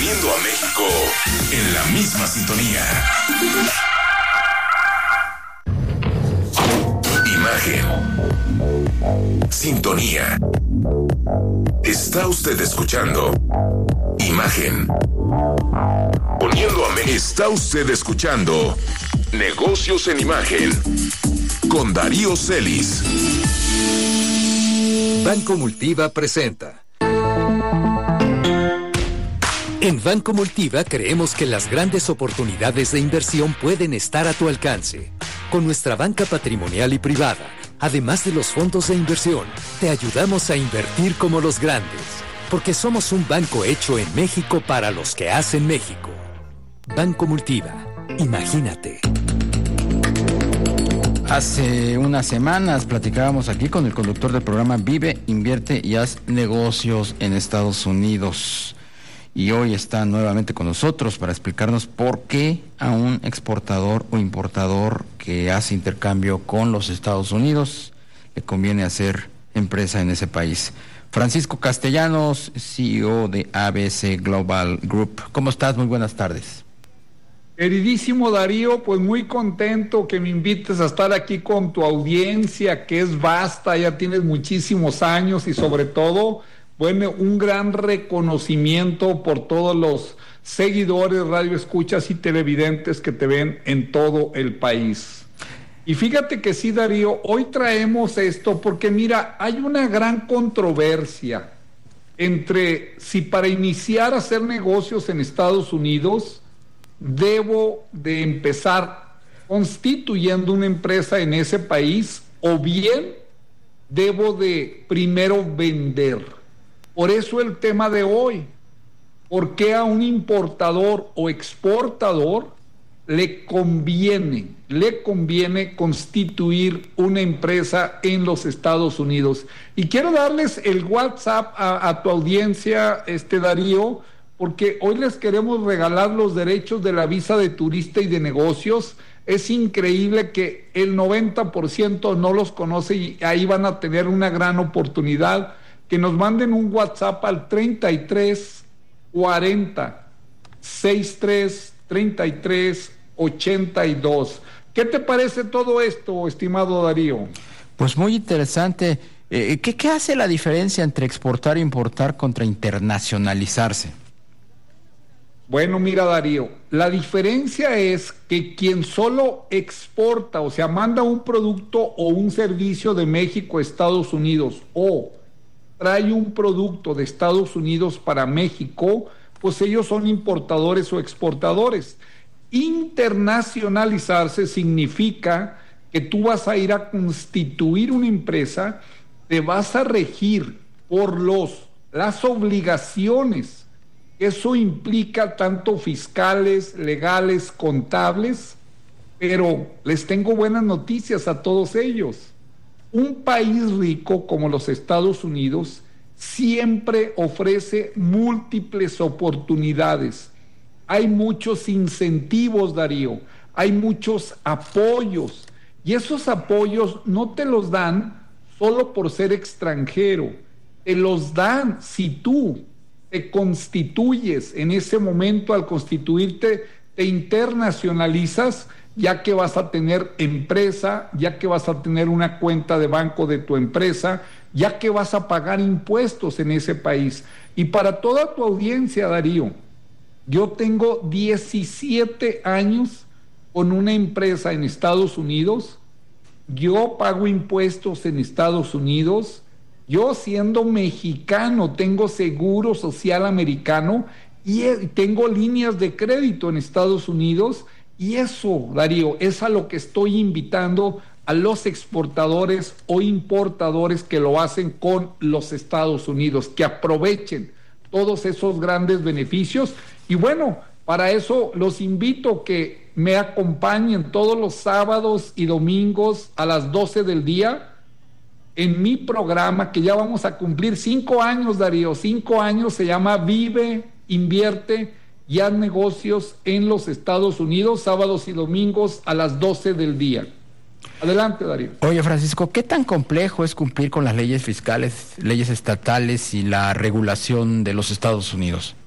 Poniendo a México en la misma sintonía. Imagen. Sintonía. Está usted escuchando Imagen. Poniendo a México. Está usted escuchando Negocios en Imagen con Darío Celis. Banco Multiva presenta. En Banco Multiva creemos que las grandes oportunidades de inversión pueden estar a tu alcance. Con nuestra banca patrimonial y privada, además de los fondos de inversión, te ayudamos a invertir como los grandes, porque somos un banco hecho en México para los que hacen México. Banco Multiva, imagínate. Hace unas semanas platicábamos aquí con el conductor del programa Vive, Invierte y Haz Negocios en Estados Unidos. Y hoy está nuevamente con nosotros para explicarnos por qué a un exportador o importador que hace intercambio con los Estados Unidos le conviene hacer empresa en ese país. Francisco Castellanos, CEO de ABC Global Group. ¿Cómo estás? Muy buenas tardes. Queridísimo Darío, pues muy contento que me invites a estar aquí con tu audiencia, que es vasta, ya tienes muchísimos años y sobre todo, bueno, un gran reconocimiento por todos los seguidores, radioescuchas y televidentes que te ven en todo el país. Y fíjate que sí, Darío, hoy traemos esto porque mira, hay una gran controversia entre si para iniciar a hacer negocios en Estados Unidos debo de empezar constituyendo una empresa en ese país o bien debo de primero vender. Por eso el tema de hoy, ¿por qué a un importador o exportador le conviene constituir una empresa en los Estados Unidos? Y quiero darles el WhatsApp a tu audiencia, Darío, porque hoy les queremos regalar los derechos de la visa de turista y de negocios. Es increíble que el 90% no los conoce y ahí van a tener una gran oportunidad. Que nos manden un WhatsApp al 33 40 63 33 82. ¿Qué te parece todo esto, estimado Darío? Pues muy interesante. ¿Qué hace la diferencia entre exportar e importar contra internacionalizarse? Bueno, mira, Darío, la diferencia es que quien solo exporta, o sea, manda un producto o un servicio de México a Estados Unidos o trae un producto de Estados Unidos para México, pues ellos son importadores o exportadores. Internacionalizarse significa que tú vas a ir a constituir una empresa, te vas a regir por las obligaciones. Eso implica tanto fiscales, legales, contables, pero les tengo buenas noticias a todos ellos. Un país rico como los Estados Unidos siempre ofrece múltiples oportunidades. Hay muchos incentivos, Darío, hay muchos apoyos, y esos apoyos no te los dan solo por ser extranjero, te los dan si tú te constituyes en ese momento. Al constituirte, te internacionalizas, ya que vas a tener empresa, ya que vas a tener una cuenta de banco de tu empresa, ya que vas a pagar impuestos en ese país. Y para toda tu audiencia, Darío, yo tengo 17 años con una empresa en Estados Unidos, yo pago impuestos en Estados Unidos, yo siendo mexicano tengo seguro social americano y tengo líneas de crédito en Estados Unidos. Y eso, Darío, es a lo que estoy invitando a los exportadores o importadores que lo hacen con los Estados Unidos, que aprovechen todos esos grandes beneficios. Y bueno, para eso los invito que me acompañen todos los sábados y domingos a las 12 del día en mi programa, que ya vamos a cumplir 5 años, Darío, 5 años, se llama Vive, Invierte y Haz Negocios en los Estados Unidos, sábados y domingos a las 12 del día. Adelante, Darío. Oye, Francisco, ¿qué tan complejo es cumplir con las leyes fiscales, leyes estatales y la regulación de los Estados Unidos?